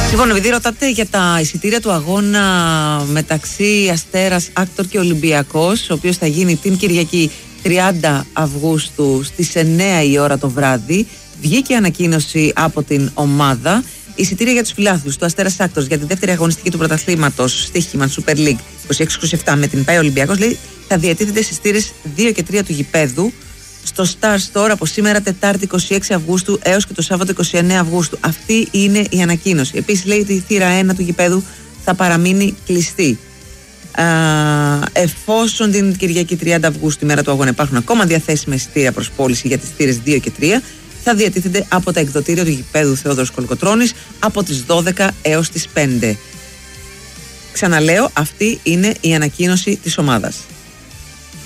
Λοιπόν, επειδή ρωτάτε για τα εισιτήρια του αγώνα μεταξύ Αστέρας, Άκτορ και Ολυμπιακός, ο οποίος θα γίνει την Κυριακή 30 Αυγούστου στις 9 η ώρα το βράδυ, βγήκε ανακοίνωση από την ομάδα. Εισιτήρια για τους φιλάθλους του Αστέρας Άκτορ για τη δεύτερη αγωνιστική του πρωταθλήματος στοίχημα Super League 26-27 με την ΠΑΕ Ολυμπιακός, λέει, θα διατίθεται στις θύρες 2 και 3 του γηπέδου στο Star Store από σήμερα Τετάρτη 26 Αυγούστου έως και το Σάββατο 29 Αυγούστου. Αυτή είναι η ανακοίνωση. Επίσης λέει ότι η θύρα 1 του γηπέδου θα παραμείνει κλειστή. Εφόσον την Κυριακή 30 Αυγούστου, η μέρα του αγώνα, υπάρχουν ακόμα διαθέσιμα εισιτήρια προς πώληση για τις θύρες 2 και 3, θα διατίθεται από τα εκδοτήρια του γηπέδου Θεόδωρος Κολοκοτρώνης από τις 12 έως τις 5. Ξαναλέω, αυτή είναι η ανακοίνωση της ομάδας.